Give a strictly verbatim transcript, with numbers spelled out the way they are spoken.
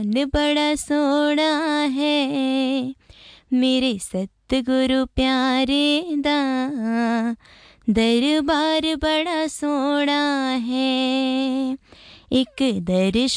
मन बड़ा सोहना है, मेरे सतगुरु प्यारे दा दरबार बड़ा सोहना है। एक दर्शन